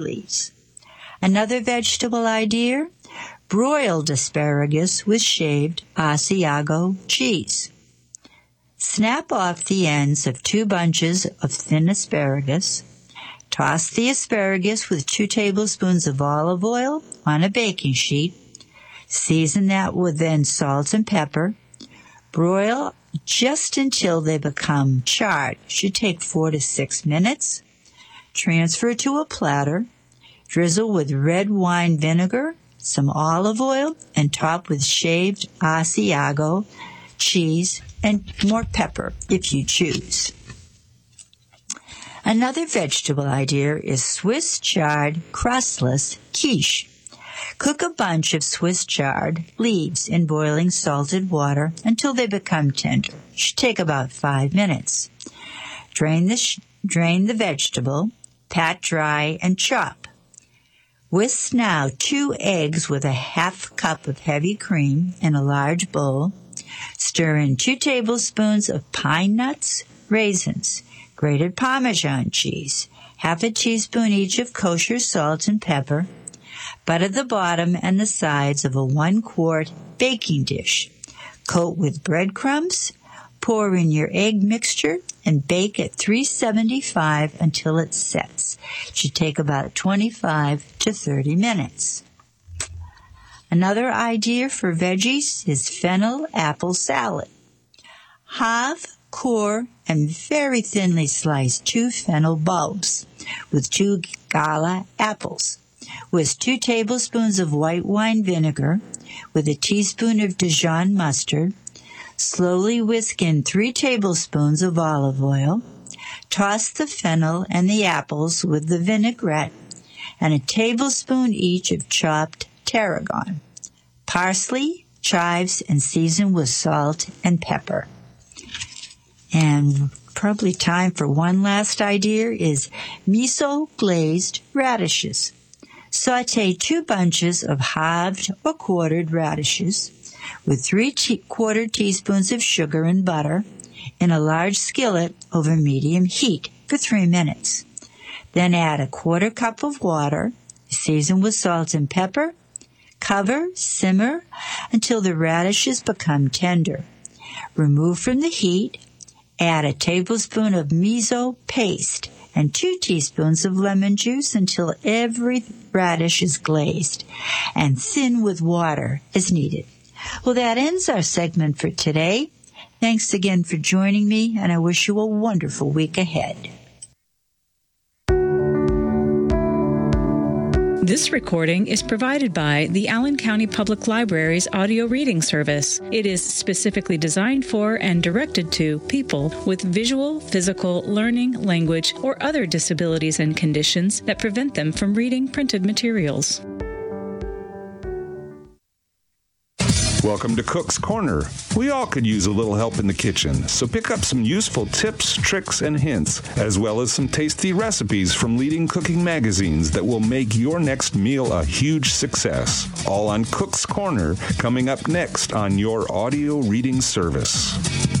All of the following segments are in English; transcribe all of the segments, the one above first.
leaves. Another vegetable idea, broiled asparagus with shaved Asiago cheese. Snap off the ends of 2 bunches of thin asparagus. Toss the asparagus with 2 tablespoons of olive oil on a baking sheet. Season that with then salt and pepper. Broil just until they become charred. Should take 4 to 6 minutes. Transfer to a platter. Drizzle with red wine vinegar, some olive oil, and top with shaved Asiago cheese and more pepper if you choose. Another vegetable idea is Swiss chard crustless quiche. Cook a bunch of Swiss chard leaves in boiling salted water until they become tender. It should take about 5 minutes. Drain the vegetable, pat dry, and chop. Whisk now 2 eggs with a half cup of heavy cream in a large bowl. Stir in 2 tablespoons of pine nuts, raisins, grated Parmesan cheese, half a teaspoon each of kosher salt and pepper. Butter the bottom and the sides of a 1-quart baking dish. Coat with breadcrumbs. Pour in your egg mixture and bake at 375 until it sets. It should take about 25 to 30 minutes. Another idea for veggies is fennel apple salad. Halve, core, and very thinly slice 2 fennel bulbs with 2 gala apples. Whisk 2 tablespoons of white wine vinegar with a teaspoon of Dijon mustard. Slowly whisk in 3 tablespoons of olive oil. Toss the fennel and the apples with the vinaigrette and a tablespoon each of chopped tarragon, parsley, chives, and season with salt and pepper. And probably time for one last idea is miso glazed radishes. Sauté 2 bunches of halved or quartered radishes with 3/4 teaspoons of sugar and butter in a large skillet over medium heat for 3 minutes. Then add a 1/4 cup of water, season with salt and pepper, cover, simmer until the radishes become tender. Remove from the heat, add a tablespoon of miso paste and 2 teaspoons of lemon juice until every radish is glazed, and thin with water as needed. Well, that ends our segment for today. Thanks again for joining me, and I wish you a wonderful week ahead. This recording is provided by the Allen County Public Library's audio reading service. It is specifically designed for and directed to people with visual, physical, learning, language, or other disabilities and conditions that prevent them from reading printed materials. Welcome to Cook's Corner. We all could use a little help in the kitchen, so pick up some useful tips, tricks, and hints, as well as some tasty recipes from leading cooking magazines that will make your next meal a huge success. All on Cook's Corner, coming up next on your audio reading service.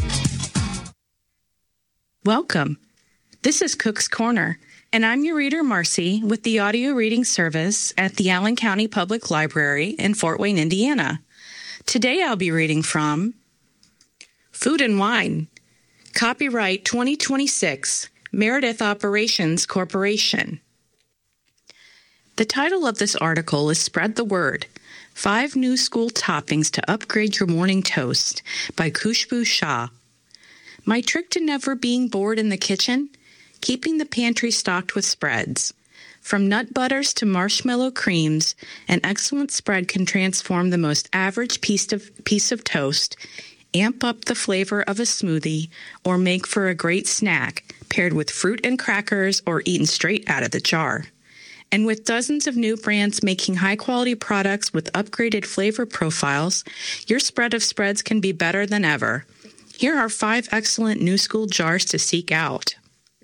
Welcome. This is Cook's Corner, and I'm your reader, Marcy, with the audio reading service at the Allen County Public Library in Fort Wayne, Indiana. Today I'll be reading from Food and Wine, copyright 2026, Meredith Operations Corporation. The title of this article is Spread the Word, 5 New School Toppings to Upgrade Your Morning Toast by Khushbu Shah. My trick to never being bored in the kitchen? Keeping the pantry stocked with spreads. From nut butters to marshmallow creams, an excellent spread can transform the most average piece of toast, amp up the flavor of a smoothie, or make for a great snack paired with fruit and crackers or eaten straight out of the jar. And with dozens of new brands making high-quality products with upgraded flavor profiles, your spread of spreads can be better than ever. Here are 5 excellent new school jars to seek out.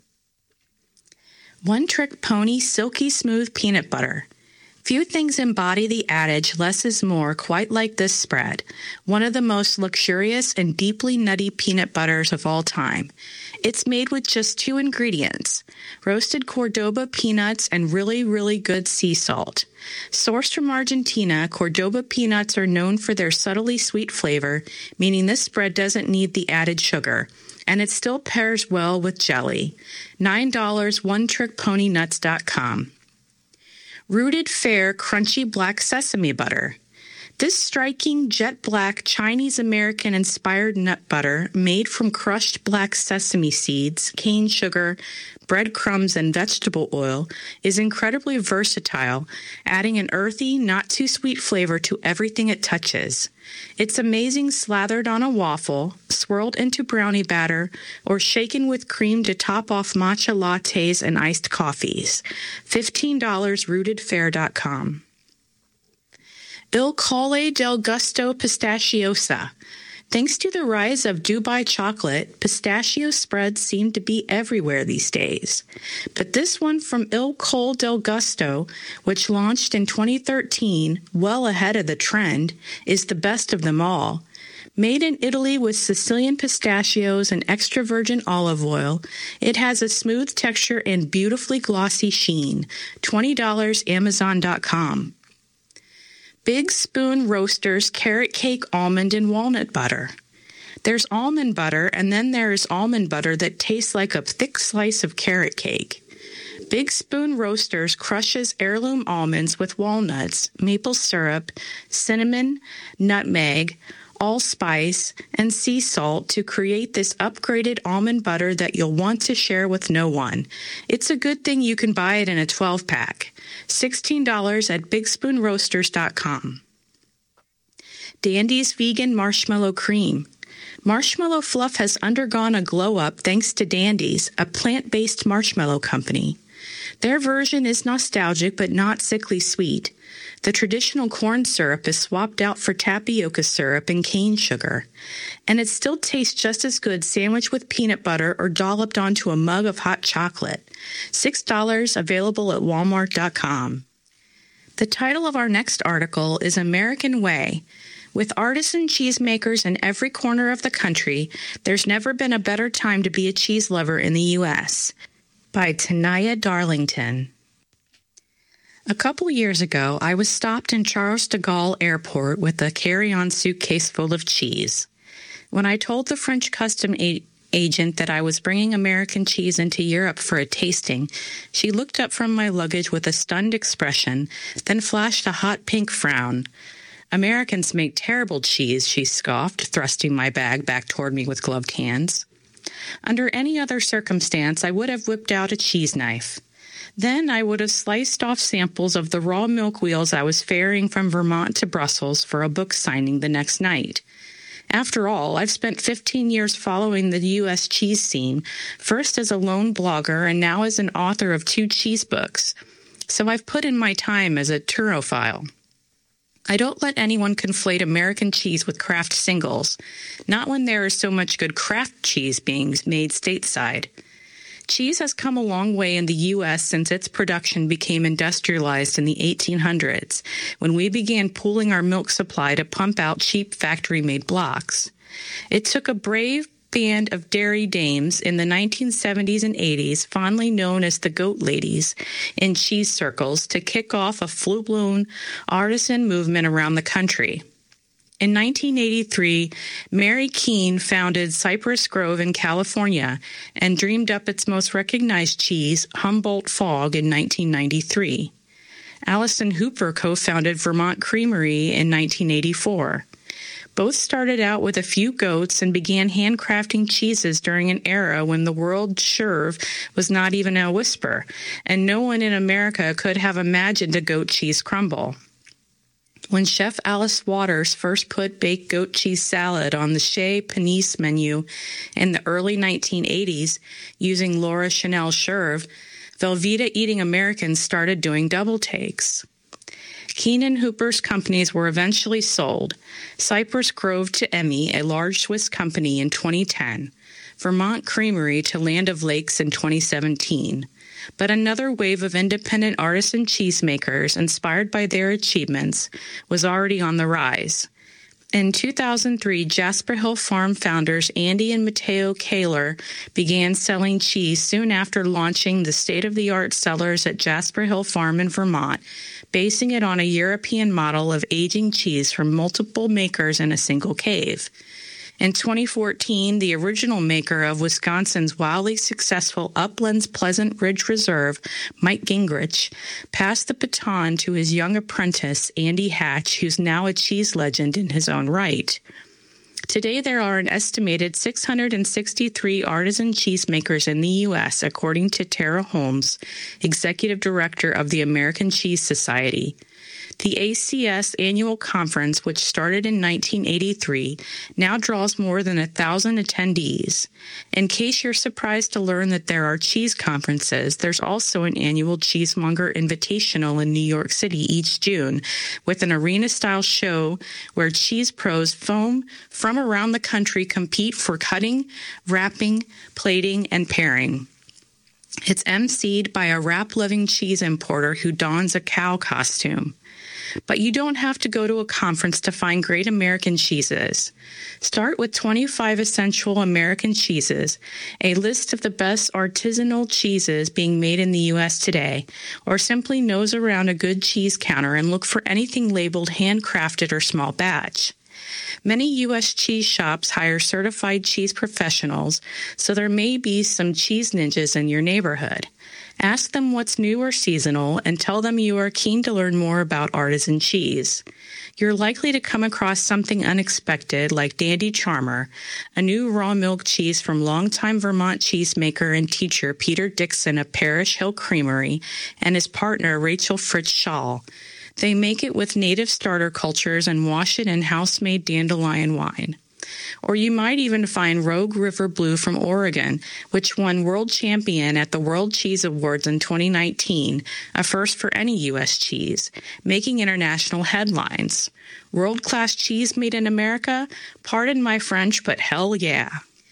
One Trick Pony Silky Smooth Peanut Butter. Few things embody the adage, less is more, quite like this spread, one of the most luxurious and deeply nutty peanut butters of all time. It's made with just 2 ingredients, roasted Cordoba peanuts and really, really good sea salt. Sourced from Argentina, Cordoba peanuts are known for their subtly sweet flavor, meaning this spread doesn't need the added sugar, and it still pairs well with jelly. $9, OneTrickPonyNuts.com. Rooted Fair Crunchy Black Sesame Butter. This striking jet black Chinese-American inspired nut butter made from crushed black sesame seeds, cane sugar, breadcrumbs, and vegetable oil is incredibly versatile, adding an earthy, not too sweet flavor to everything it touches. It's amazing slathered on a waffle, swirled into brownie batter, or shaken with cream to top off matcha lattes and iced coffees. $15, rootedfair.com. Il Colle del Gusto Pistachiosa. Thanks to the rise of Dubai chocolate, pistachio spreads seem to be everywhere these days. But this one from Il Colle del Gusto, which launched in 2013, well ahead of the trend, is the best of them all. Made in Italy with Sicilian pistachios and extra virgin olive oil, it has a smooth texture and beautifully glossy sheen. $20, Amazon.com. Big Spoon Roasters Carrot Cake Almond and Walnut Butter. There's almond butter, and then there's almond butter that tastes like a thick slice of carrot cake. Big Spoon Roasters crushes heirloom almonds with walnuts, maple syrup, cinnamon, nutmeg, allspice, and sea salt to create this upgraded almond butter that you'll want to share with no one. It's a good thing you can buy it in a 12-pack. $16 at bigspoonroasters.com. Dandy's Vegan Marshmallow Cream. Marshmallow fluff has undergone a glow-up thanks to Dandy's, a plant-based marshmallow company. Their version is nostalgic but not sickly sweet. The traditional corn syrup is swapped out for tapioca syrup and cane sugar. And it still tastes just as good sandwiched with peanut butter or dolloped onto a mug of hot chocolate. $6, available at walmart.com. The title of our next article is American Way. With artisan cheesemakers in every corner of the country, there's never been a better time to be a cheese lover in the U.S. By Tanaya Darlington. A couple years ago, I was stopped in Charles de Gaulle Airport with a carry-on suitcase full of cheese. When I told the French custom agent that I was bringing American cheese into Europe for a tasting, she looked up from my luggage with a stunned expression, then flashed a hot pink frown. "Americans make terrible cheese," she scoffed, thrusting my bag back toward me with gloved hands. Under any other circumstance, I would have whipped out a cheese knife. Then I would have sliced off samples of the raw milk wheels I was ferrying from Vermont to Brussels for a book signing the next night. After all, I've spent 15 years following the U.S. cheese scene, first as a lone blogger and now as an author of 2 cheese books. So I've put in my time as a turophile. I don't let anyone conflate American cheese with Kraft singles, not when there is so much good Kraft cheese being made stateside. Cheese has come a long way in the U.S. since its production became industrialized in the 1800s, when we began pooling our milk supply to pump out cheap factory-made blocks. It took a brave band of dairy dames in the 1970s and 80s, fondly known as the Goat Ladies, in cheese circles to kick off a full-blown artisan movement around the country. In 1983, Mary Keene founded Cypress Grove in California and dreamed up its most recognized cheese, Humboldt Fog, in 1993. Allison Hooper co-founded Vermont Creamery in 1984. Both started out with a few goats and began handcrafting cheeses during an era when the word "churve" was not even a whisper, and no one in America could have imagined a goat cheese crumble. When Chef Alice Waters first put baked goat cheese salad on the Chez Panisse menu in the early 1980s using Laura Chanel churve, Velveeta-eating Americans started doing double takes. Keene and Hooper's companies were eventually sold, Cypress Grove to Emmy, a large Swiss company, in 2010, Vermont Creamery to Land O'Lakes in 2017. But another wave of independent artisan cheesemakers, inspired by their achievements, was already on the rise. In 2003, Jasper Hill Farm founders Andy and Mateo Kaler began selling cheese soon after launching the state-of-the-art cellars at Jasper Hill Farm in Vermont, basing it on a European model of aging cheese from multiple makers in a single cave. In 2014, the original maker of Wisconsin's wildly successful Uplands Pleasant Ridge Reserve, Mike Gingrich, passed the baton to his young apprentice, Andy Hatch, who's now a cheese legend in his own right. Today, there are an estimated 663 artisan cheesemakers in the U.S., according to Tara Holmes, executive director of the American Cheese Society. The ACS annual conference, which started in 1983, now draws more than 1,000 attendees. In case you're surprised to learn that there are cheese conferences, there's also an annual Cheesemonger Invitational in New York City each June, with an arena-style show where cheese pros from around the country compete for cutting, wrapping, plating, and pairing. It's emceed by a rap-loving cheese importer who dons a cow costume. But you don't have to go to a conference to find great American cheeses. Start with 25 essential American cheeses, a list of the best artisanal cheeses being made in the U.S. today, or simply nose around a good cheese counter and look for anything labeled handcrafted or small batch. Many U.S. cheese shops hire certified cheese professionals, so there may be some cheese ninjas in your neighborhood. Ask them what's new or seasonal and tell them you are keen to learn more about artisan cheese. You're likely to come across something unexpected like Dandy Charmer, a new raw milk cheese from longtime Vermont cheesemaker and teacher Peter Dixon of Parish Hill Creamery and his partner Rachel Fritz Schall. They make it with native starter cultures and wash it in house-made dandelion wine. Or you might even find Rogue River Blue from Oregon, which won world champion at the World Cheese Awards in 2019, a first for any U.S. cheese, making international headlines. World-class cheese made in America? Pardon my French, but hell yeah.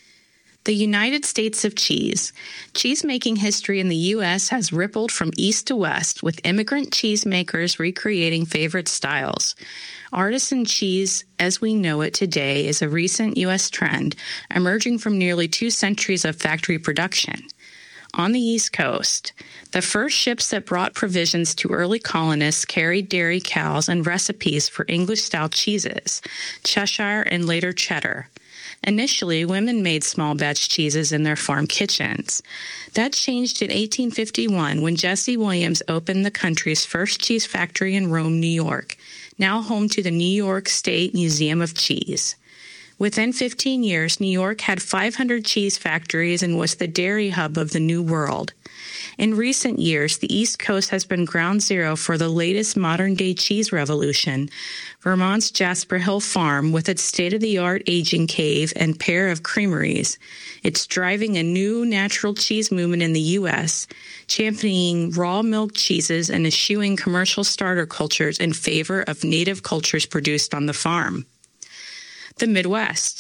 The United States of Cheese. Cheesemaking history in the U.S. has rippled from east to west, with immigrant cheesemakers recreating favorite styles. Artisan cheese, as we know it today, is a recent U.S. trend, emerging from nearly 2 centuries of factory production. On the East Coast, the first ships that brought provisions to early colonists carried dairy cows and recipes for English-style cheeses, Cheshire and later cheddar. Initially, women made small batch cheeses in their farm kitchens. That changed in 1851 when Jesse Williams opened the country's first cheese factory in Rome, New York, now home to the New York State Museum of Cheese. Within 15 years, New York had 500 cheese factories and was the dairy hub of the New World. In recent years, the East Coast has been ground zero for the latest modern-day cheese revolution. Vermont's Jasper Hill Farm, with its state-of-the-art aging cave and pair of creameries, it's driving a new natural cheese movement in the U.S., championing raw milk cheeses and eschewing commercial starter cultures in favor of native cultures produced on the farm. The Midwest.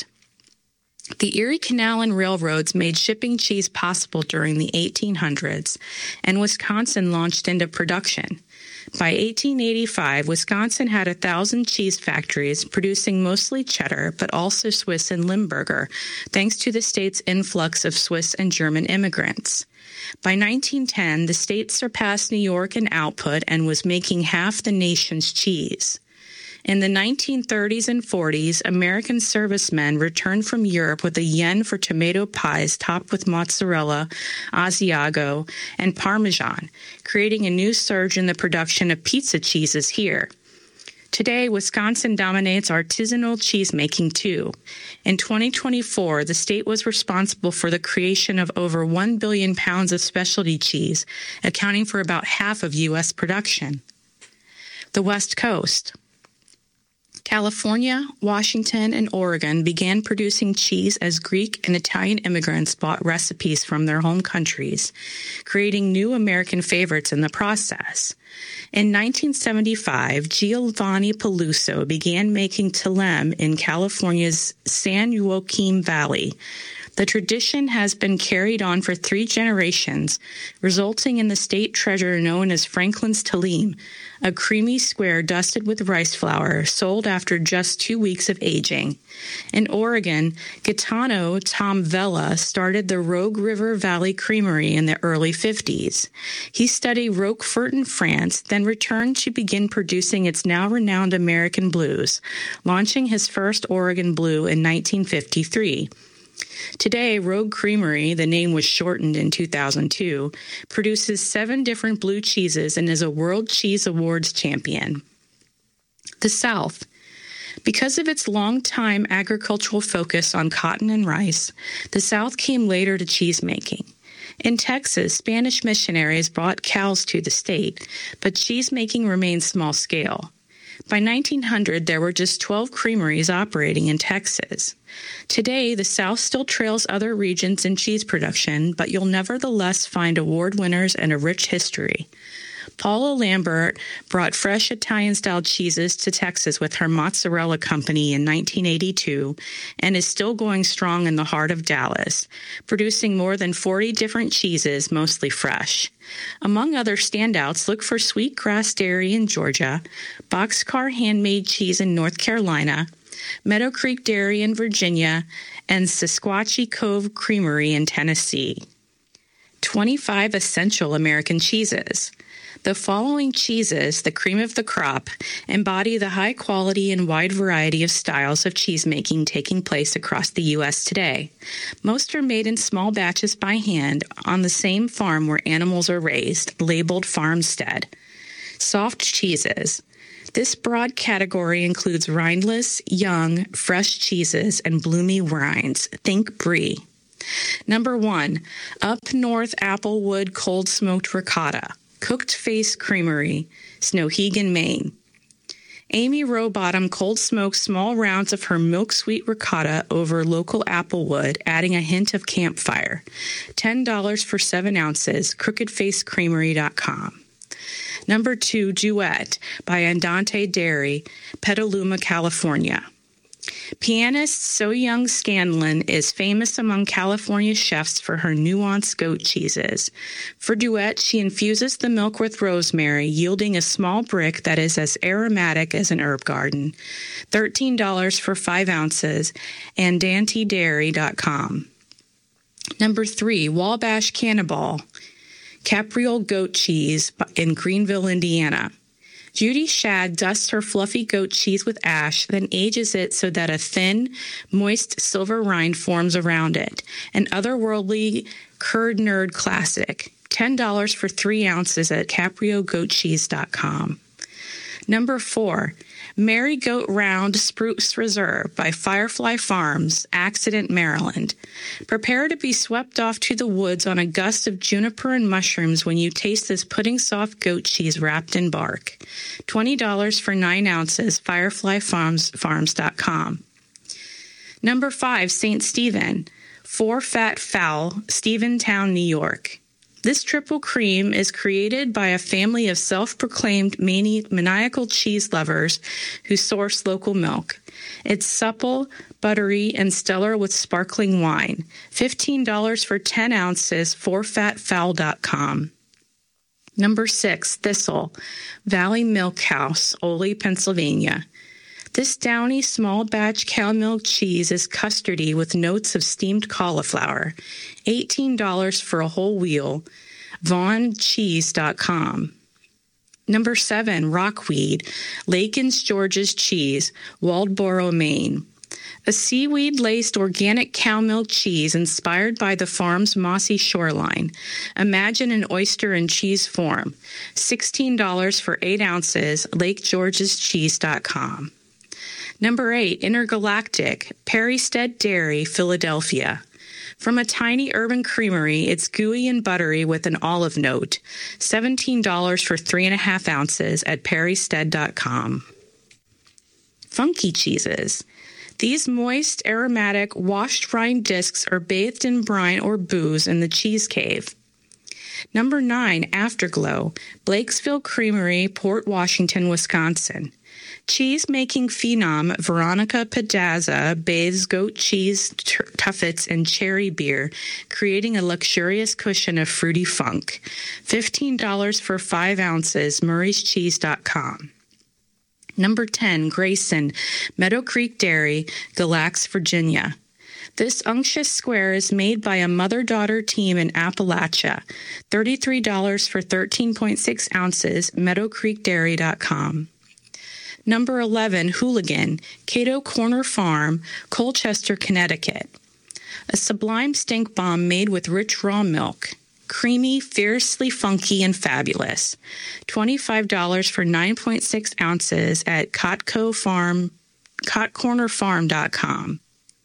The Erie Canal and railroads made shipping cheese possible during the 1800s, and Wisconsin launched into production. By 1885, Wisconsin had 1,000 cheese factories producing mostly cheddar, but also Swiss and Limburger, thanks to the state's influx of Swiss and German immigrants. By 1910, the state surpassed New York in output and was making half the nation's cheese. In the 1930s and 40s, American servicemen returned from Europe with a yen for tomato pies topped with mozzarella, Asiago, and Parmesan, creating a new surge in the production of pizza cheeses here. Today, Wisconsin dominates artisanal cheesemaking too. In 2024, the state was responsible for the creation of over 1 billion pounds of specialty cheese, accounting for about half of U.S. production. The West Coast. California, Washington, and Oregon began producing cheese as Greek and Italian immigrants bought recipes from their home countries, creating new American favorites in the process. In 1975, Giovanni Peluso began making Thelem in California's San Joaquin Valley. The tradition has been carried on for 3 generations, resulting in the state treasure known as Franklin's Talim, a creamy square dusted with rice flour sold after just 2 weeks of aging. In Oregon, Gaetano Tom Vella started the Rogue River Valley Creamery in the early 50s. He studied Roquefort in France, then returned to begin producing its now renowned American blues, launching his first Oregon Blue in 1953. Today, Rogue Creamery, the name was shortened in 2002, produces 7 different blue cheeses and is a World Cheese Awards champion. The South. Because of its long-time agricultural focus on cotton and rice, the South came later to cheesemaking. In Texas, Spanish missionaries brought cows to the state, but cheesemaking remained small-scale. By 1900, there were just 12 creameries operating in Texas. Today, the South still trails other regions in cheese production, but you'll nevertheless find award winners and a rich history. Paula Lambert brought fresh Italian-style cheeses to Texas with her mozzarella company in 1982 and is still going strong in the heart of Dallas, producing more than 40 different cheeses, mostly fresh. Among other standouts, look for Sweetgrass Dairy in Georgia, Boxcar Handmade Cheese in North Carolina, Meadow Creek Dairy in Virginia, and Sequatchie Cove Creamery in Tennessee. 25 essential American cheeses. The following cheeses, the cream of the crop, embody the high quality and wide variety of styles of cheesemaking taking place across the U.S. today. Most are made in small batches by hand on the same farm where animals are raised, labeled farmstead. Soft cheeses. This broad category includes rindless, young, fresh cheeses, and bloomy rinds. Think brie. Number 1, Up North Applewood Cold Smoked Ricotta. Cooked Face Creamery, Snowhegan, Maine. Amy Rowbottom cold smokes small rounds of her milk-sweet ricotta over local applewood, adding a hint of campfire. $10 for 7 ounces, crookedfacecreamery.com. Number 2, Duet by Andante Dairy, Petaluma, California. Pianist So-Young Scanlon is famous among California chefs for her nuanced goat cheeses. For Duet, she infuses the milk with rosemary, yielding a small brick that is as aromatic as an herb garden. $13 for 5 ounces, andantedairy.com. Number 3, Wabash Cannibal, Capriole Goat Cheese in Greenville, Indiana. Judy Shad dusts her fluffy goat cheese with ash, then ages it so that a thin, moist silver rind forms around it. An otherworldly curd nerd classic. $10 for 3 ounces at capriogoatcheese.com. Number 4, Mary Goat Round Spruce Reserve by Firefly Farms, Accident, Maryland. Prepare to be swept off to the woods on a gust of juniper and mushrooms when you taste this pudding-soft goat cheese wrapped in bark. $20 for 9 ounces, fireflyfarms.com. Number 5, St. Stephen, 4 Fat Fowl, Stephentown, New York. This triple cream is created by a family of self-proclaimed maniacal cheese lovers who source local milk. It's supple, buttery, and stellar with sparkling wine. $15 for 10 ounces, 4fatfowl.com. Number 6, Thistle, Valley Milk House, Ole, Pennsylvania. This downy small batch cow milk cheese is custardy with notes of steamed cauliflower. $18 for a whole wheel. VaughnCheese.com. Number 7, Rockweed, Lakin's George's Cheese, Waldboro, Maine. A seaweed-laced organic cow milk cheese inspired by the farm's mossy shoreline. Imagine an oyster in cheese form. $16 for 8 ounces, LakeGeorgesCheese.com. Number 8, Intergalactic, Perrystead Dairy, Philadelphia. From a tiny urban creamery, it's gooey and buttery with an olive note. $17 for 3.5 ounces at perrystead.com. Funky cheeses. These moist, aromatic, washed rind discs are bathed in brine or booze in the cheese cave. Number 9, Afterglow, Blakesville Creamery, Port Washington, Wisconsin. Cheese-making phenom Veronica Pedazza bathes goat cheese tuffets in cherry beer, creating a luxurious cushion of fruity funk. $15 for 5 ounces, murrayscheese.com. Number 10, Grayson, Meadow Creek Dairy, Gila, Virginia. This unctuous square is made by a mother-daughter team in Appalachia. $33 for 13.6 ounces, meadowcreekdairy.com. Number 11, Hooligan, Cato Corner Farm, Colchester, Connecticut. A sublime stink bomb made with rich raw milk. Creamy, fiercely funky, and fabulous. $25 for 9.6 ounces at cotcornerfarm.com.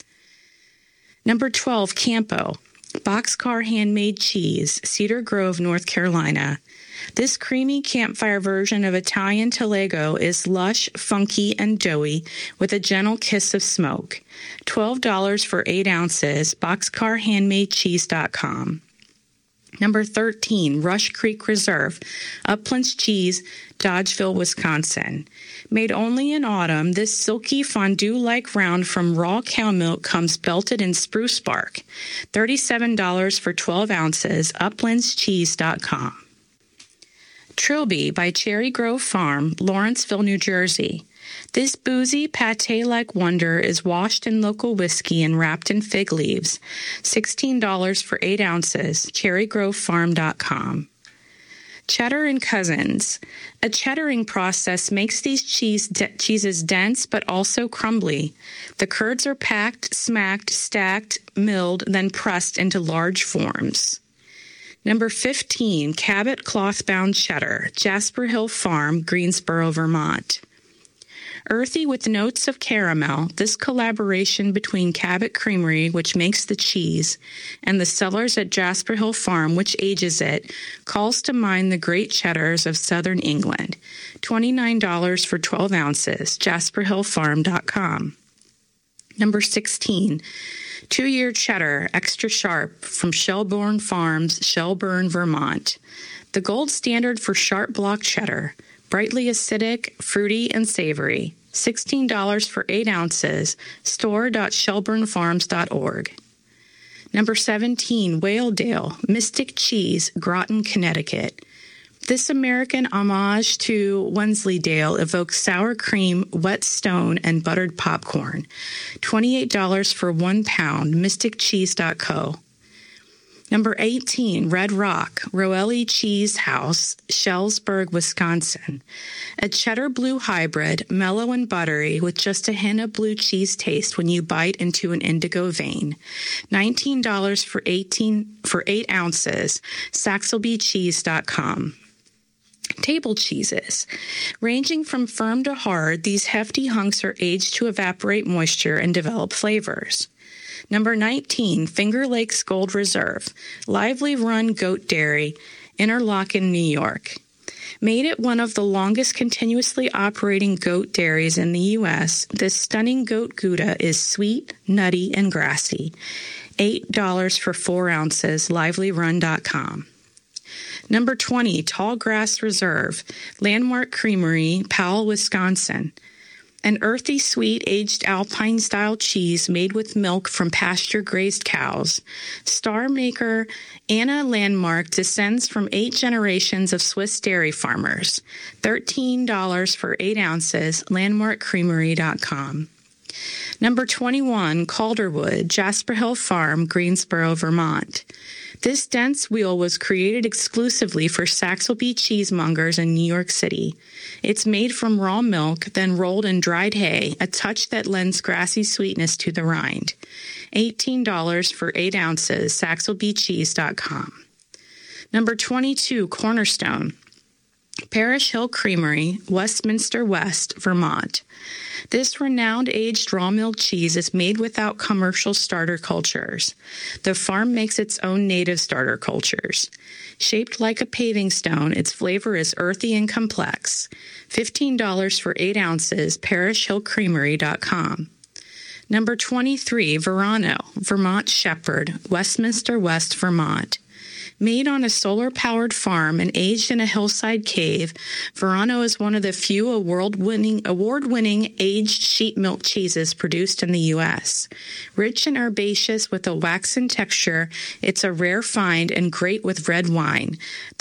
Number 12, Campo, Boxcar Handmade Cheese, Cedar Grove, North Carolina. This creamy campfire version of Italian Talego is lush, funky, and doughy with a gentle kiss of smoke. $12 for 8 ounces, boxcarhandmadecheese.com. Number 13, Rush Creek Reserve, Uplands Cheese, Dodgeville, Wisconsin. Made only in autumn, this silky fondue-like round from raw cow milk comes belted in spruce bark. $37 for 12 ounces, uplandscheese.com. Trilby by Cherry Grove Farm, Lawrenceville, New Jersey. This boozy, pate-like wonder is washed in local whiskey and wrapped in fig leaves. $16 for 8 ounces, cherrygrovefarm.com. Cheddar & Cousins. A cheddaring process makes these cheeses dense but also crumbly. The curds are packed, smacked, stacked, milled, then pressed into large forms. Number 15, Cabot Cloth-Bound Cheddar, Jasper Hill Farm, Greensboro, Vermont. Earthy with notes of caramel, this collaboration between Cabot Creamery, which makes the cheese, and the cellars at Jasper Hill Farm, which ages it, calls to mind the great cheddars of southern England. $29 for 12 ounces, jasperhillfarm.com. Number 16, 2-year cheddar, extra sharp, from Shelburne Farms, Shelburne, Vermont. The gold standard for sharp block cheddar. Brightly acidic, fruity, and savory. $16 for 8 ounces. store.shelburnefarms.org. Number 17, Whaledale, Mystic Cheese, Groton, Connecticut. This American homage to Wensleydale evokes sour cream, wet stone, and buttered popcorn. $28 for 1 pound, mysticcheese.co. Number 18, Red Rock, Roelli Cheese House, Shellsburg, Wisconsin. A cheddar blue hybrid, mellow and buttery, with just a hint of blue cheese taste when you bite into an indigo vein. $19 for 8 ounces, saxelbycheese.com. Table cheeses. Ranging from firm to hard, these hefty hunks are aged to evaporate moisture and develop flavors. Number 19, Finger Lakes Gold Reserve, Lively Run Goat Dairy, Interlochen, New York. Made at one of the longest continuously operating goat dairies in the U.S., this stunning goat Gouda is sweet, nutty, and grassy. $8 for 4 ounces, livelyrun.com. Number 20, Tallgrass Reserve, Landmark Creamery, Powell, Wisconsin. An earthy, sweet, aged Alpine-style cheese made with milk from pasture-grazed cows. Star maker Anna Landmark descends from 8 generations of Swiss dairy farmers. $13 for 8 ounces, landmarkcreamery.com. Number 21, Calderwood, Jasper Hill Farm, Greensboro, Vermont. This dense wheel was created exclusively for Saxelby cheesemongers in New York City. It's made from raw milk, then rolled in dried hay, a touch that lends grassy sweetness to the rind. $18 for 8 ounces, saxelbycheese.com. Number 22, Cornerstone, Parish Hill Creamery, Westminster West, Vermont. This renowned aged raw milk cheese is made without commercial starter cultures. The farm makes its own native starter cultures. Shaped like a paving stone, its flavor is earthy and complex. $15 for 8 ounces, parishhillcreamery.com. Number 23, Verano, Vermont Shepherd, Westminster West, Vermont. Made on a solar-powered farm and aged in a hillside cave, Verano is one of the few award-winning aged sheep milk cheeses produced in the U.S. Rich and herbaceous with a waxen texture, it's a rare find and great with red wine.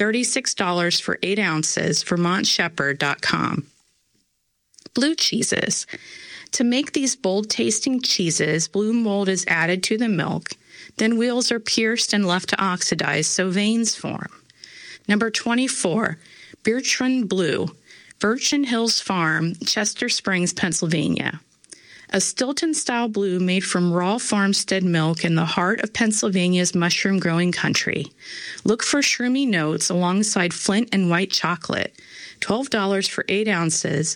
$36 for 8 ounces, VermontShepherd.com. Blue cheeses. To make these bold-tasting cheeses, blue mold is added to the milk. Then wheels are pierced and left to oxidize so veins form. Number 24, Bertrand Blue, Birchen Hills Farm, Chester Springs, Pennsylvania. A Stilton-style blue made from raw farmstead milk in the heart of Pennsylvania's mushroom-growing country. Look for shroomy notes alongside Flint and white chocolate. $12 for 8 ounces,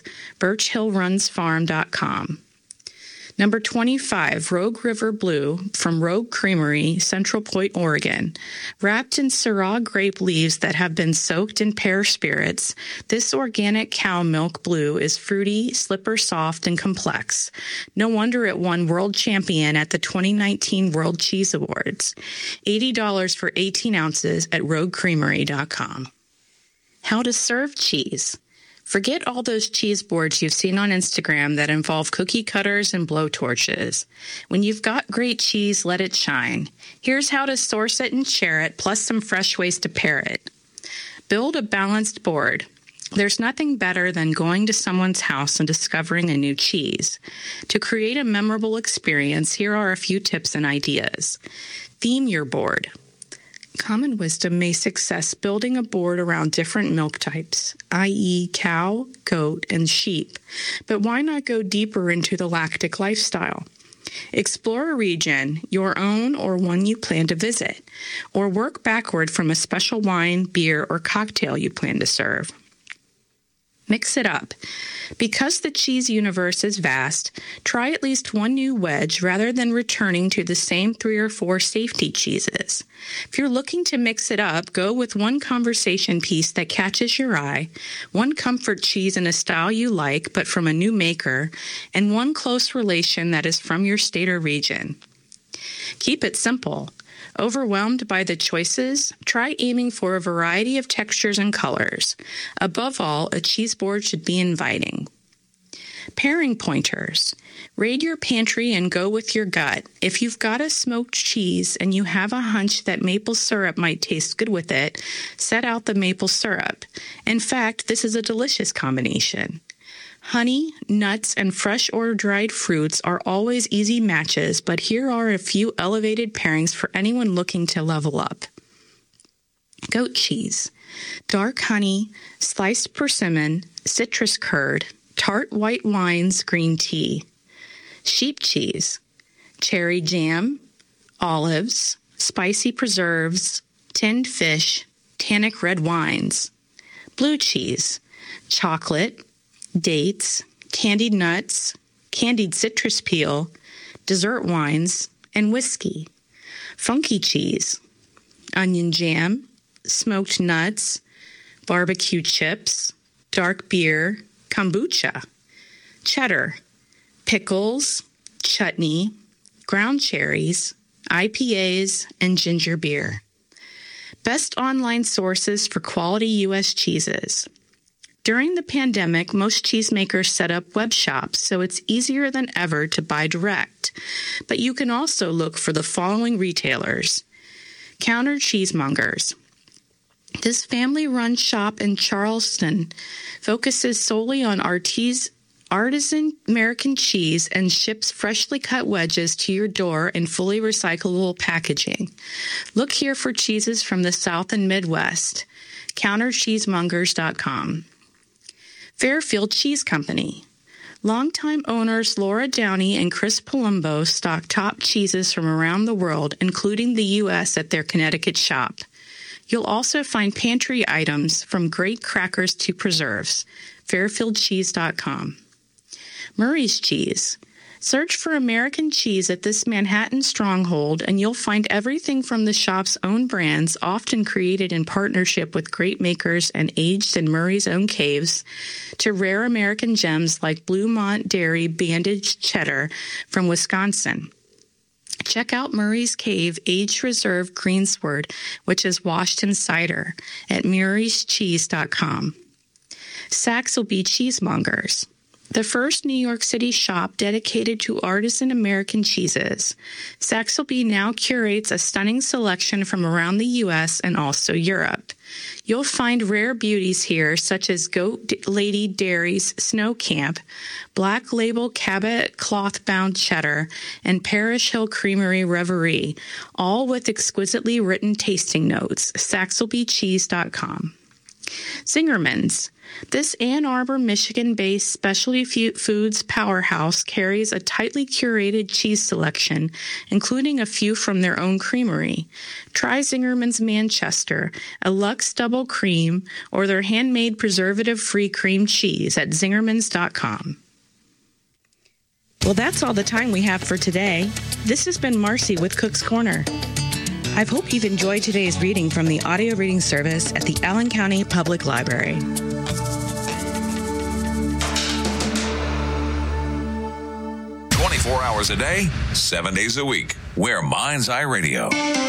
birchhillrunsfarm.com. Number 25, Rogue River Blue from Rogue Creamery, Central Point, Oregon. Wrapped in Syrah grape leaves that have been soaked in pear spirits, this organic cow milk blue is fruity, slipper soft, and complex. No wonder it won World Champion at the 2019 World Cheese Awards. $80 for 18 ounces at roguecreamery.com. How to serve cheese. Forget all those cheese boards you've seen on Instagram that involve cookie cutters and blowtorches. When you've got great cheese, let it shine. Here's how to source it and share it, plus some fresh ways to pair it. Build a balanced board. There's nothing better than going to someone's house and discovering a new cheese. To create a memorable experience, here are a few tips and ideas. Theme your board. Common wisdom may success building a board around different milk types, i.e. cow, goat, and sheep. But why not go deeper into the lactic lifestyle? Explore a region, your own or one you plan to visit, or work backward from a special wine, beer, or cocktail you plan to serve. Mix it up. Because the cheese universe is vast, try at least one new wedge rather than returning to the same 3 or 4 safety cheeses. If you're looking to mix it up, go with one conversation piece that catches your eye, one comfort cheese in a style you like but from a new maker, and one close relation that is from your state or region. Keep it simple. Overwhelmed by the choices? Try aiming for a variety of textures and colors. Above all, a cheese board should be inviting. Pairing pointers. Raid your pantry and go with your gut. If you've got a smoked cheese and you have a hunch that maple syrup might taste good with it, set out the maple syrup. In fact, this is a delicious combination. Honey, nuts, and fresh or dried fruits are always easy matches, but here are a few elevated pairings for anyone looking to level up. Goat cheese, dark honey, sliced persimmon, citrus curd, tart white wines, green tea. Sheep cheese, cherry jam, olives, spicy preserves, tinned fish, tannic red wines. Blue cheese, chocolate, dates, candied nuts, candied citrus peel, dessert wines, and whiskey. Funky cheese, onion jam, smoked nuts, barbecue chips, dark beer, kombucha. Cheddar, pickles, chutney, ground cherries, IPAs, and ginger beer. Best online sources for quality U.S. cheeses. During the pandemic, most cheesemakers set up web shops, so it's easier than ever to buy direct. But you can also look for the following retailers. Counter Cheesemongers. This family-run shop in Charleston focuses solely on artisan American cheese and ships freshly cut wedges to your door in fully recyclable packaging. Look here for cheeses from the South and Midwest. CounterCheesemongers.com. Fairfield Cheese Company. Longtime owners Laura Downey and Chris Palumbo stock top cheeses from around the world, including the U.S., at their Connecticut shop. You'll also find pantry items from great crackers to preserves. FairfieldCheese.com. Murray's Cheese. Search for American cheese at this Manhattan stronghold, and you'll find everything from the shop's own brands, often created in partnership with great makers and aged in Murray's own caves, to rare American gems like Bluemont Dairy Bandaged Cheddar from Wisconsin. Check out Murray's Cave Aged Reserve Greensward, which is washed in cider, at murrayscheese.com. Saxelby Cheesemongers, the first New York City shop dedicated to artisan American cheeses. Saxelby now curates a stunning selection from around the U.S. and also Europe. You'll find rare beauties here, such as Goat Lady Dairy's Snow Camp, Black Label Cabot Cloth-Bound Cheddar, and Parish Hill Creamery Reverie, all with exquisitely written tasting notes. SaxelbyCheese.com. Zingerman's. This Ann Arbor, Michigan-based specialty foods powerhouse carries a tightly curated cheese selection, including a few from their own creamery. Try Zingerman's Manchester, a Lux Double Cream, or their handmade preservative-free cream cheese at zingermans.com. Well, that's all the time we have for today. This has been Marcy with Cook's Corner. I hope you've enjoyed today's reading from the audio reading service at the Allen County Public Library. Hours a day, 7 days a week. We're Mind's Eye Radio.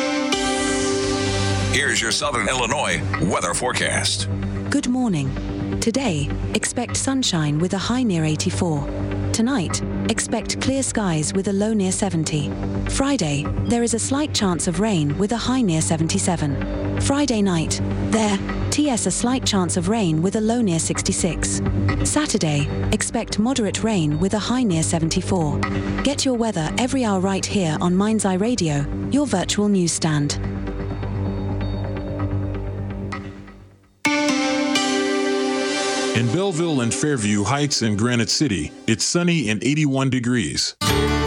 Here's your Southern Illinois weather forecast. Good morning. Today, expect sunshine with a high near 84. Tonight, expect clear skies with a low near 70. Friday, there is a slight chance of rain with a high near 77. Friday night, there, TS a slight chance of rain with a low near 66. Saturday, expect moderate rain with a high near 74. Get your weather every hour right here on Mind's Eye Radio, your virtual newsstand. In Belleville and Fairview Heights and Granite City, it's sunny and 81 degrees.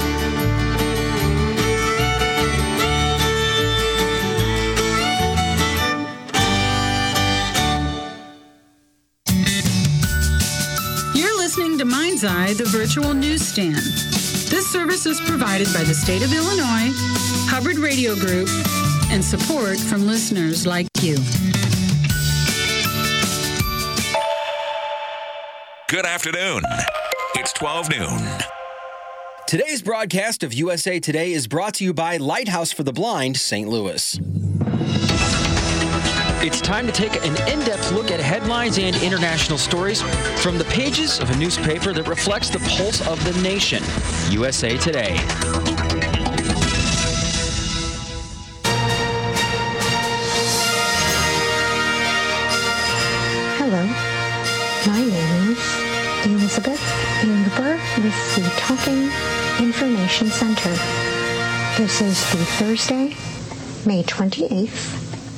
You're listening to Mind's Eye, the virtual newsstand. This service is provided by the state of Illinois, Hubbard Radio Group, and support from listeners like you. Good afternoon. It's 12 noon. Today's broadcast of USA Today is brought to you by Lighthouse for the Blind, St. Louis. It's time to take an in-depth look at headlines and international stories from the pages of a newspaper that reflects the pulse of the nation. USA Today. Hello, my name is Elizabeth Ingber with the Talking Information Center. This is the Thursday, May 28th,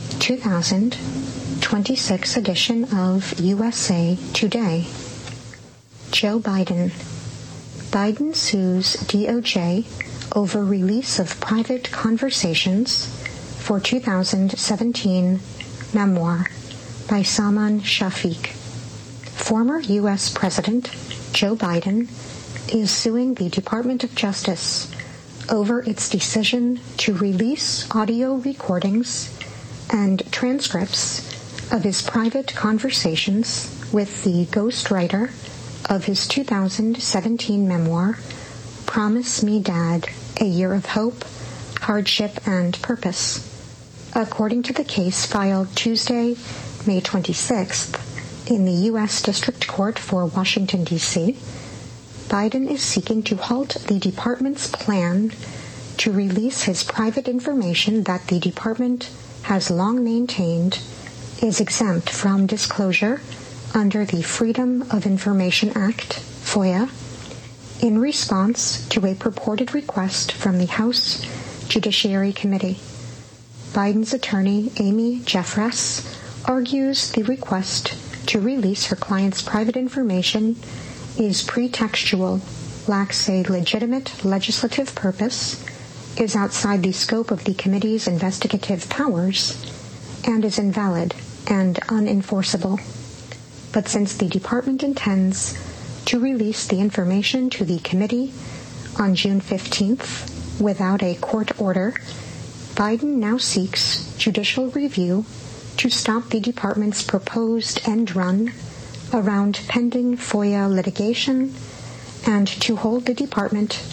2026 edition of USA Today. Joe Biden. Biden sues DOJ over release of private conversations for 2017 memoir by Salman Shafiq. Former U.S. President Joe Biden is suing the Department of Justice over its decision to release audio recordings and transcripts of his private conversations with the ghostwriter of his 2017 memoir, Promise Me Dad, A Year of Hope, Hardship, and Purpose. According to the case filed Tuesday, May 26th, in the U.S. District Court for Washington, D.C., Biden is seeking to halt the department's plan to release his private information that the department has long maintained is exempt from disclosure under the Freedom of Information Act, FOIA, in response to a purported request from the House Judiciary Committee. Biden's attorney, Amy Jeffress, argues the request to release her client's private information is pretextual, lacks a legitimate legislative purpose, is outside the scope of the committee's investigative powers, and is invalid and unenforceable. But since the department intends to release the information to the committee on June 15th without a court order, Biden now seeks judicial review to stop the department's proposed end run around pending FOIA litigation and to hold the department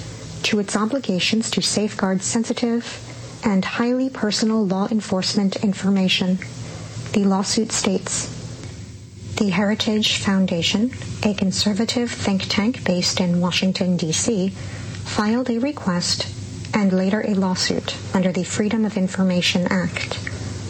to its obligations to safeguard sensitive and highly personal law enforcement information. The lawsuit states, the Heritage Foundation, a conservative think tank based in Washington, D.C., filed a request and later a lawsuit under the Freedom of Information Act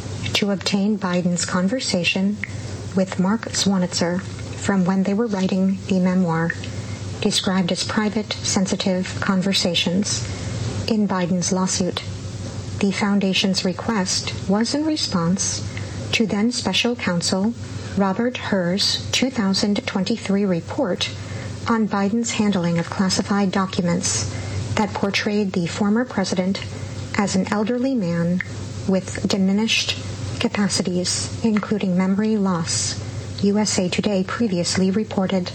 to obtain Biden's conversation with Mark Zwanitzer from when they were writing the memoir, described as private, sensitive conversations, in Biden's lawsuit. The Foundation's request was in response to then Special Counsel Robert Hur's 2023 report on Biden's handling of classified documents that portrayed the former president as an elderly man with diminished capacities, including memory loss, USA Today previously reported.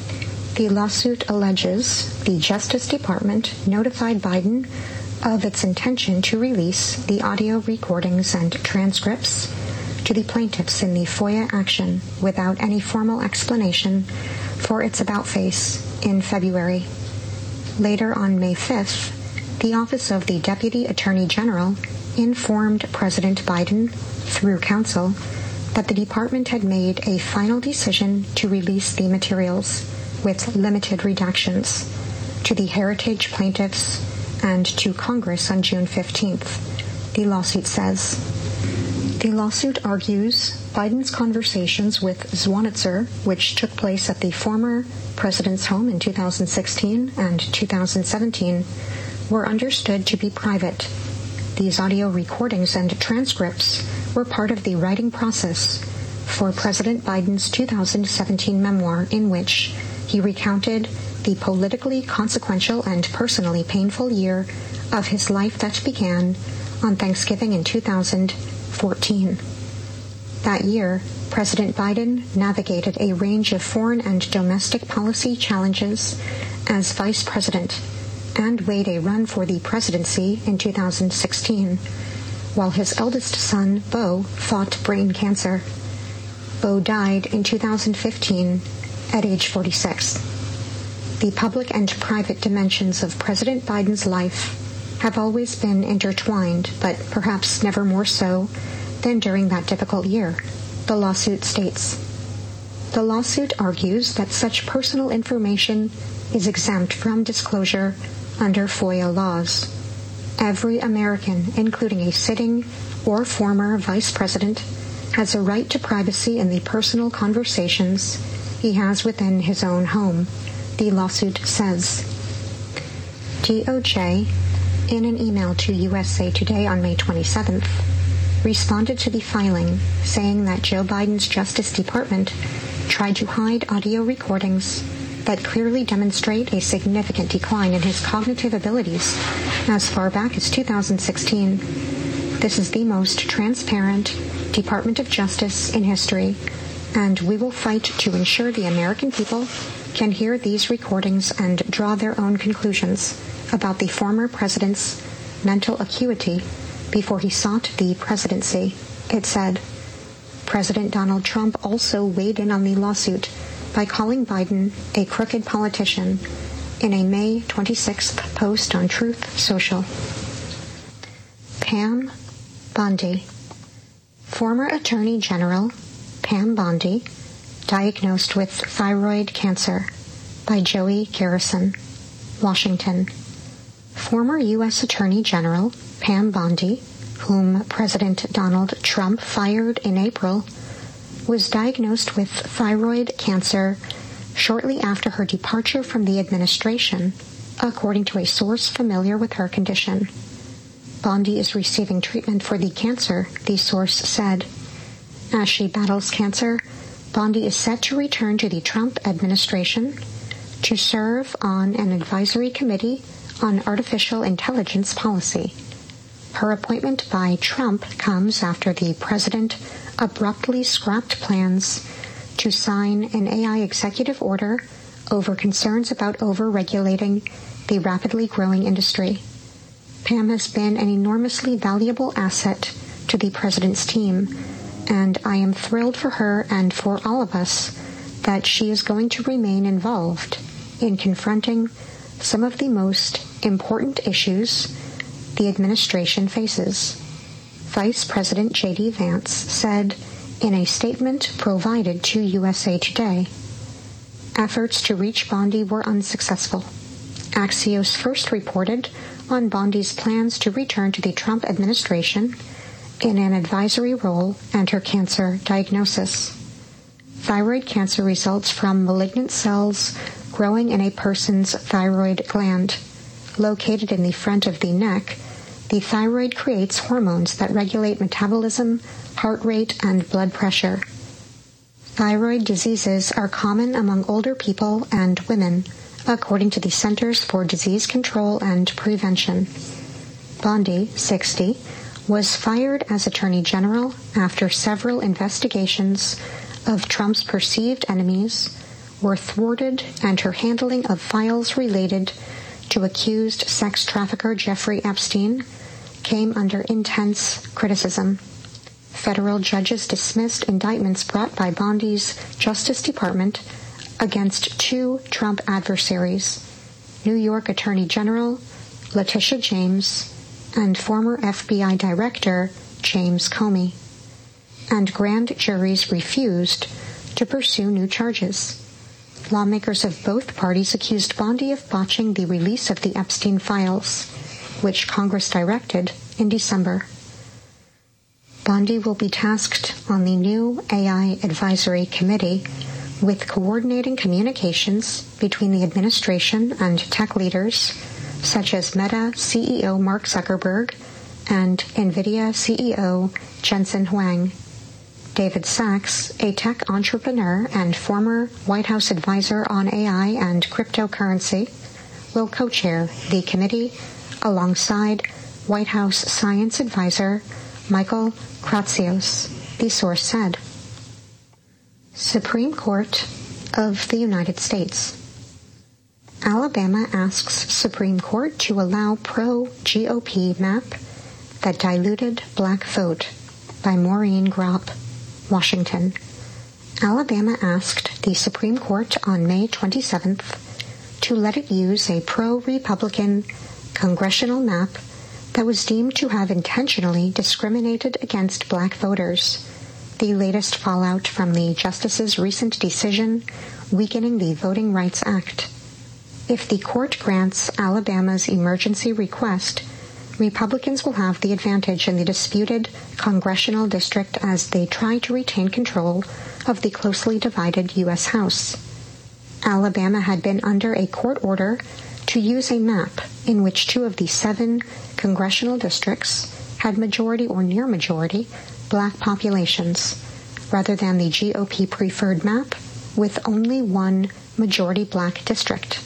The lawsuit alleges the Justice Department notified Biden of its intention to release the audio recordings and transcripts to the plaintiffs in the FOIA action without any formal explanation for its about-face in February. Later on May 5th, the Office of the Deputy Attorney General informed President Biden, through counsel, that the department had made a final decision to release the materials with limited redactions to the Heritage plaintiffs and to Congress on June 15th, the lawsuit says. The lawsuit argues Biden's conversations with Zwanitzer, which took place at the former president's home in 2016 and 2017, were understood to be private. These audio recordings and transcripts were part of the writing process for President Biden's 2017 memoir, in which he recounted the politically consequential and personally painful year of his life that began on Thanksgiving in 2014. That year, President Biden navigated a range of foreign and domestic policy challenges as vice president and weighed a run for the presidency in 2016, while his eldest son, Beau, fought brain cancer. Beau died in 2015 at age 46. The public and private dimensions of President Biden's life have always been intertwined, but perhaps never more so than during that difficult year, the lawsuit states. The lawsuit argues that such personal information is exempt from disclosure under FOIA laws. Every American, including a sitting or former vice president, has a right to privacy in the personal conversations he has within his own home, the lawsuit says. DOJ, in an email to USA Today on May 27th, responded to the filing, saying that Joe Biden's Justice Department tried to hide audio recordings that clearly demonstrate a significant decline in his cognitive abilities as far back as 2016. This is the most transparent Department of Justice in history, and we will fight to ensure the American people can hear these recordings and draw their own conclusions about the former president's mental acuity before he sought the presidency, it said. President Donald Trump also weighed in on the lawsuit by calling Biden a crooked politician in a May 26th post on Truth Social. Pam Bondi. Former Attorney General Pam Bondi, diagnosed with thyroid cancer, by Joey Garrison, Washington. Former U.S. Attorney General Pam Bondi, whom President Donald Trump fired in April, was diagnosed with thyroid cancer shortly after her departure from the administration, according to a source familiar with her condition. Bondi is receiving treatment for the cancer, the source said. As she battles cancer, Bondi is set to return to the Trump administration to serve on an advisory committee on artificial intelligence policy. Her appointment by Trump comes after the president abruptly scrapped plans to sign an AI executive order over concerns about over-regulating the rapidly growing industry. Pam has been an enormously valuable asset to the president's team, and I am thrilled for her and for all of us that she is going to remain involved in confronting some of the most important issues the administration faces. Vice President J.D. Vance said in a statement provided to USA Today, efforts to reach Bondi were unsuccessful. Axios first reported on Bondi's plans to return to the Trump administration in an advisory role and her cancer diagnosis. Thyroid cancer results from malignant cells growing in a person's thyroid gland. Located in the front of the neck, the thyroid creates hormones that regulate metabolism, heart rate, and blood pressure. Thyroid diseases are common among older people and women, according to the Centers for Disease Control and Prevention. Bondi, 60, was fired as Attorney General after several investigations of Trump's perceived enemies were thwarted and her handling of files related to accused sex trafficker Jeffrey Epstein came under intense criticism. Federal judges dismissed indictments brought by Bondi's Justice Department against 2 Trump adversaries, New York Attorney General Letitia James and former FBI Director James Comey. And grand juries refused to pursue new charges. Lawmakers of both parties accused Bondi of botching the release of the Epstein files, which Congress directed in December. Bondi will be tasked on the new AI Advisory Committee with coordinating communications between the administration and tech leaders such as Meta CEO Mark Zuckerberg and NVIDIA CEO Jensen Huang. David Sachs, a tech entrepreneur and former White House advisor on AI and cryptocurrency, will co-chair the committee alongside White House science advisor Michael Kratsios, the source said. Supreme Court of the United States. Alabama asks Supreme Court to allow pro-GOP map that diluted black vote by Maureen Gropp, Washington. Alabama asked the Supreme Court on May 27th to let it use a pro-Republican congressional map that was deemed to have intentionally discriminated against black voters, the latest fallout from the justice's recent decision weakening the Voting Rights Act. If the court grants Alabama's emergency request, Republicans will have the advantage in the disputed congressional district as they try to retain control of the closely divided U.S. House. Alabama had been under a court order to use a map in which 2 of the 7 congressional districts had majority or near majority black populations, rather than the GOP preferred map with only 1 majority black district.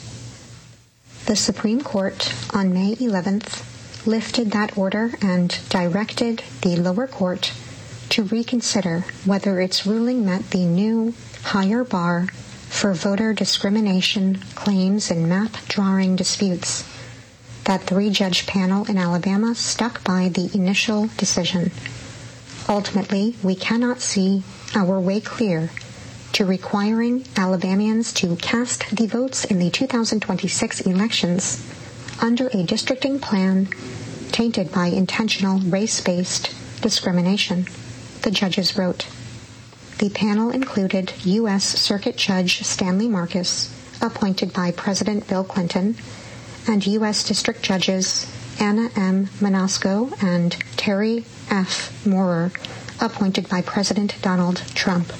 The Supreme Court on May 11th lifted that order and directed the lower court to reconsider whether its ruling met the new higher bar for voter discrimination claims in map drawing disputes. That 3-judge panel in Alabama stuck by the initial decision. Ultimately, we cannot see our way clear to requiring Alabamians to cast the votes in the 2026 elections under a districting plan tainted by intentional race-based discrimination, the judges wrote. The panel included U.S. Circuit Judge Stanley Marcus, appointed by President Bill Clinton, and U.S. District Judges Anna M. Manasco and Terry F. Moorer, appointed by President Donald Trump.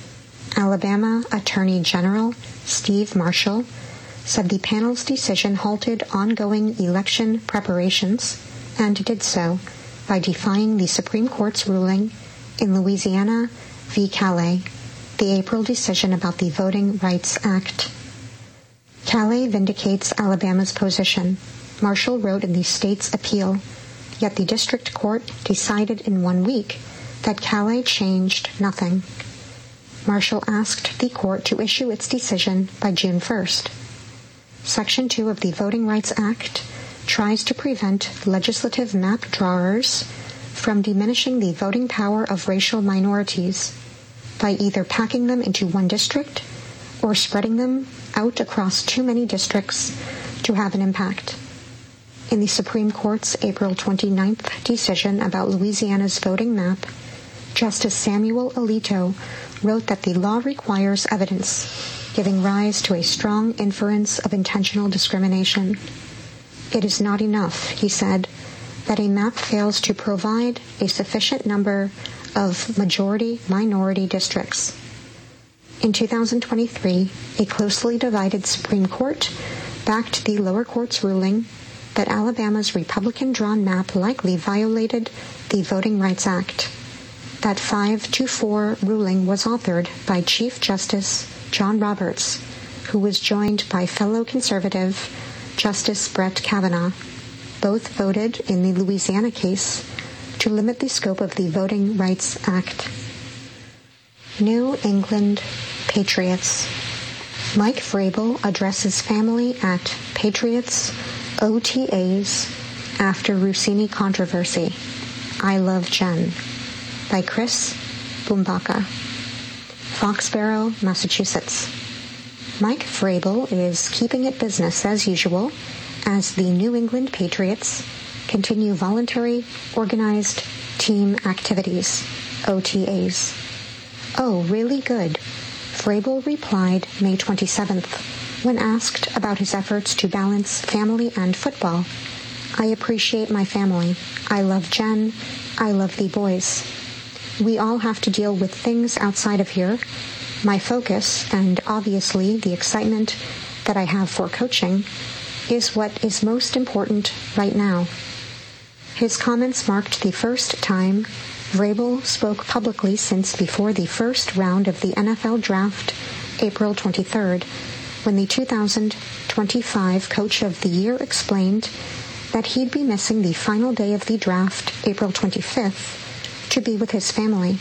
Alabama Attorney General Steve Marshall said the panel's decision halted ongoing election preparations and did so by defying the Supreme Court's ruling in Louisiana v. Calais, the April decision about the Voting Rights Act. Calais vindicates Alabama's position, Marshall wrote in the state's appeal, yet the district court decided in 1 week that Calais changed nothing. Marshall asked the court to issue its decision by June 1st. Section 2 of the Voting Rights Act tries to prevent legislative map drawers from diminishing the voting power of racial minorities by either packing them into one district or spreading them out across too many districts to have an impact. In the Supreme Court's April 29th decision about Louisiana's voting map, Justice Samuel Alito wrote that the law requires evidence, giving rise to a strong inference of intentional discrimination. It is not enough, he said, that a map fails to provide a sufficient number of majority-minority districts. In 2023, a closely divided Supreme Court backed the lower court's ruling that Alabama's Republican-drawn map likely violated the Voting Rights Act. That 5-4 ruling was authored by Chief Justice John Roberts, who was joined by fellow conservative Justice Brett Kavanaugh. Both voted in the Louisiana case to limit the scope of the Voting Rights Act. New England Patriots. Mike Vrabel addresses family at Patriots OTAs after Rossini controversy. I Love Jen, by Chris Bumbaka. Foxborough, Massachusetts. Mike Vrabel is keeping it business as usual as the New England Patriots continue voluntary organized team activities, OTAs. Oh, really good, Vrabel replied May 27th when asked about his efforts to balance family and football. I appreciate my family. I love Jen. I love the boys. We all have to deal with things outside of here. My focus, and obviously the excitement that I have for coaching, is what is most important right now. His comments marked the first time Vrabel spoke publicly since before the first round of the NFL Draft, April 23rd, when the 2025 Coach of the Year explained that he'd be missing the final day of the draft, April 25th, to be with his family.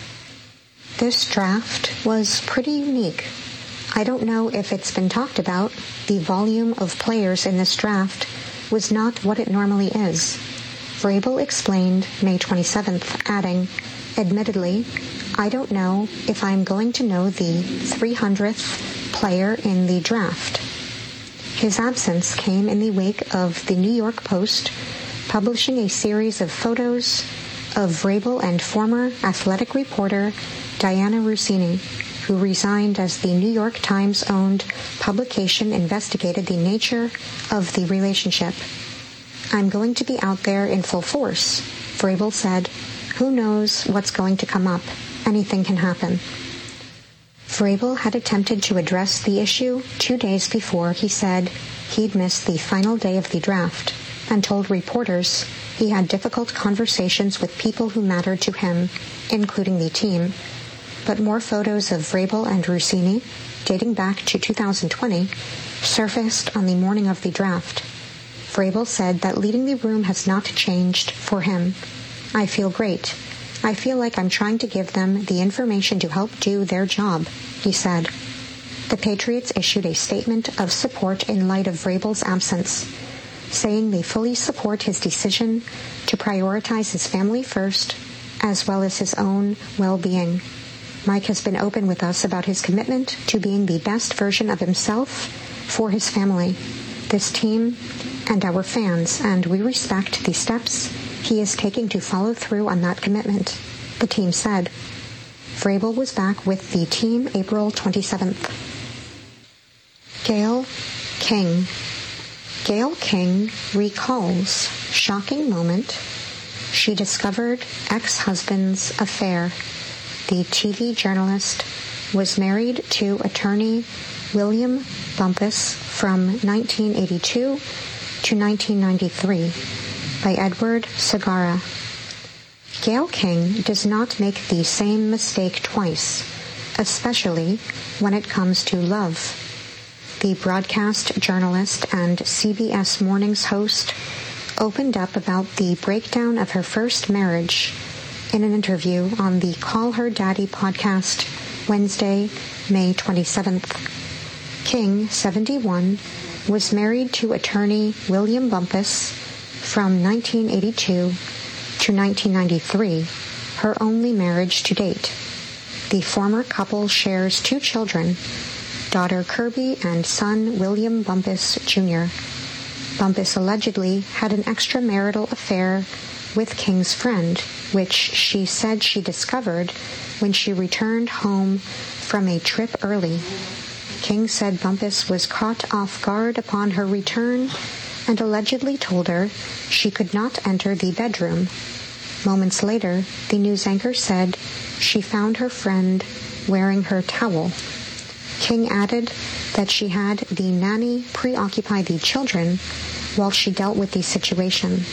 This draft was pretty unique. I don't know if it's been talked about. The volume of players in this draft was not what it normally is. Vrabel explained May 27th, adding, admittedly, I don't know if I'm going to know the 300th player in the draft. His absence came in the wake of the New York Post publishing a series of photos of Vrabel and former athletic reporter Diana Rossini, who resigned as the New York Times-owned publication investigated the nature of the relationship. I'm going to be out there in full force, Vrabel said. Who knows what's going to come up? Anything can happen. Vrabel had attempted to address the issue 2 days before he said he'd missed the final day of the draft and told reporters he had difficult conversations with people who mattered to him, including the team. But more photos of Vrabel and Rossini, dating back to 2020, surfaced on the morning of the draft. Vrabel said that leading the room has not changed for him. I feel great. I feel like I'm trying to give them the information to help do their job, he said. The Patriots issued a statement of support in light of Vrabel's absence, saying they fully support his decision to prioritize his family first, as well as his own well-being. Mike has been open with us about his commitment to being the best version of himself for his family, this team, and our fans, and we respect the steps he is taking to follow through on that commitment, the team said. Vrabel was back with the team April 27th. Gayle King. Gayle King recalls shocking moment she discovered ex-husband's affair. The TV journalist was married to attorney William Bumpus from 1982 to 1993 by Edward Segarra. Gayle King does not make the same mistake twice, especially when it comes to love. The broadcast journalist and CBS Mornings host opened up about the breakdown of her first marriage in an interview on the Call Her Daddy podcast Wednesday, May 27th. King, 71, was married to attorney William Bumpus from 1982 to 1993, her only marriage to date. The former couple shares 2 children, daughter Kirby and son William Bumpus, Jr. Bumpus allegedly had an extramarital affair with King's friend, which she said she discovered when she returned home from a trip early. King said Bumpus was caught off guard upon her return and allegedly told her she could not enter the bedroom. Moments later, the news anchor said she found her friend wearing her towel. King added that she had the nanny preoccupy the children while she dealt with the situation.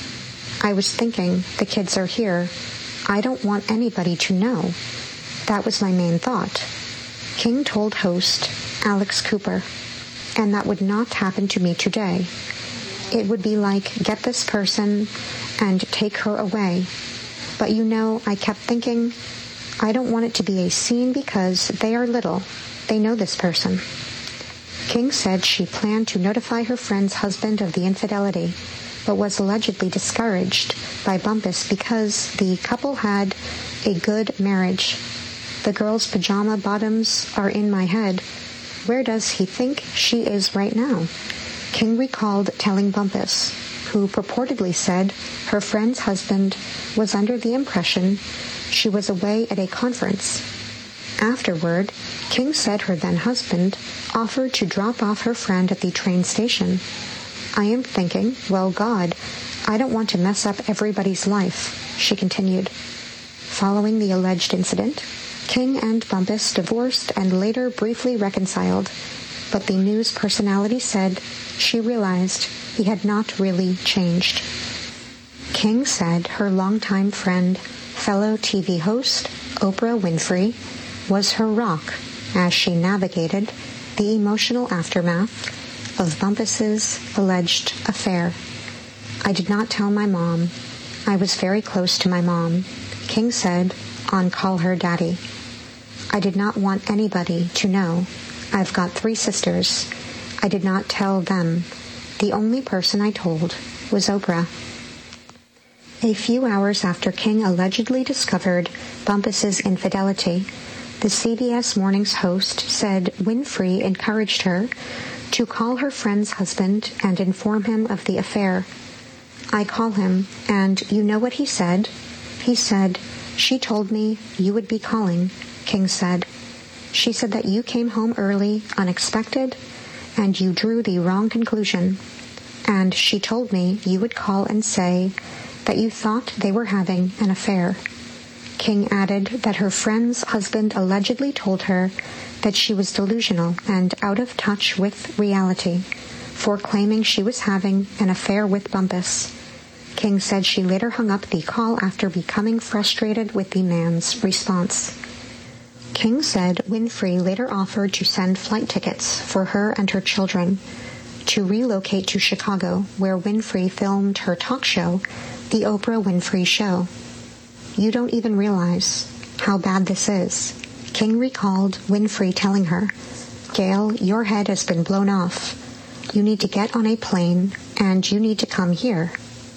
I was thinking, the kids are here. I don't want anybody to know. That was my main thought. King told host Alex Cooper, and that would not happen to me today. It would be like, get this person and take her away. But I kept thinking, I don't want it to be a scene because they are little. They know this person. King said she planned to notify her friend's husband of the infidelity, but was allegedly discouraged by Bumpus because the couple had a good marriage. The girl's pajama bottoms are in my head. Where does he think she is right now? King recalled telling Bumpus, who purportedly said her friend's husband was under the impression she was away at a conference. Afterward, King said her then-husband offered to drop off her friend at the train station. I am thinking, well, God, I don't want to mess up everybody's life, she continued. Following the alleged incident, King and Bumpus divorced and later briefly reconciled, but the news personality said she realized he had not really changed. King said her longtime friend, fellow TV host Oprah Winfrey, was her rock as she navigated the emotional aftermath of Bumpus's alleged affair. I did not tell my mom. I was very close to my mom, King said on Call Her Daddy. I did not want anybody to know. I've got 3 sisters. I did not tell them. The only person I told was Oprah. A few hours after King allegedly discovered Bumpus's infidelity, the CBS Mornings host said Winfrey encouraged her to call her friend's husband and inform him of the affair. I call him, and you know what he said? He said, she told me you would be calling, King said. She said that you came home early, unexpected, and you drew the wrong conclusion. And she told me you would call and say that you thought they were having an affair. King added that her friend's husband allegedly told her that she was delusional and out of touch with reality for claiming she was having an affair with Bumpus. King said she later hung up the call after becoming frustrated with the man's response. King said Winfrey later offered to send flight tickets for her and her children to relocate to Chicago, where Winfrey filmed her talk show, The Oprah Winfrey Show. You don't even realize how bad this is, King recalled Winfrey telling her, Gail, your head has been blown off. You need to get on a plane, and you need to come here.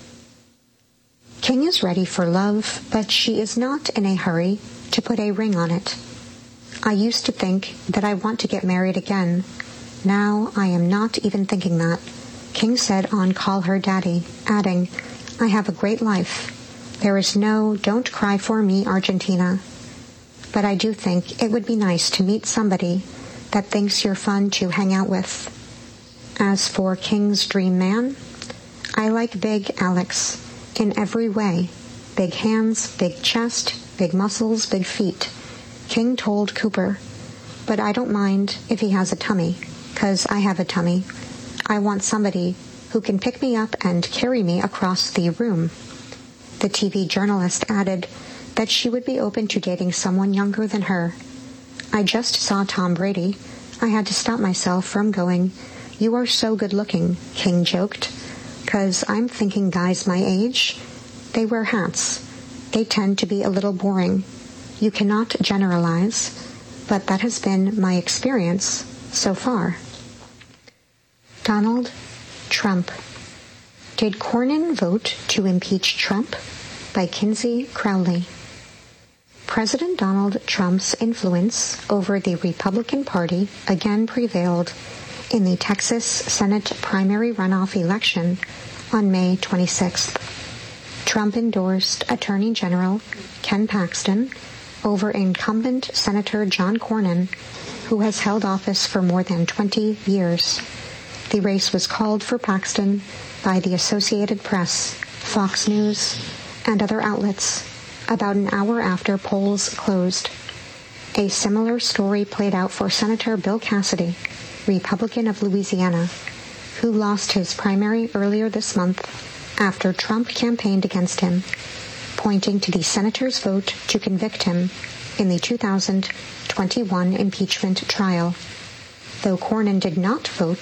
King is ready for love, but she is not in a hurry to put a ring on it. I used to think that I want to get married again. Now I am not even thinking that, King said on Call Her Daddy, adding, I have a great life. There is no don't cry for me, Argentina. But I do think it would be nice to meet somebody that thinks you're fun to hang out with. As for King's dream man, I like big Alex in every way. Big hands, big chest, big muscles, big feet. King told Cooper, but I don't mind if he has a tummy, 'cause I have a tummy. I want somebody who can pick me up and carry me across the room. The TV journalist added that she would be open to dating someone younger than her. I just saw Tom Brady. I had to stop myself from going, you are so good looking, King joked, 'cause I'm thinking guys my age, they wear hats. They tend to be a little boring. You cannot generalize, but that has been my experience so far. Donald Trump. Did Cornyn vote to impeach Trump? By Kinsey Crowley. President Donald Trump's influence over the Republican Party again prevailed in the Texas Senate primary runoff election on May 26th. Trump endorsed Attorney General Ken Paxton over incumbent Senator John Cornyn, who has held office for more than 20 years. The race was called for Paxton by the Associated Press, Fox News, and other outlets about an hour after polls closed. A similar story played out for Senator Bill Cassidy, Republican of Louisiana, who lost his primary earlier this month after Trump campaigned against him, pointing to the senator's vote to convict him in the 2021 impeachment trial. Though Cornyn did not vote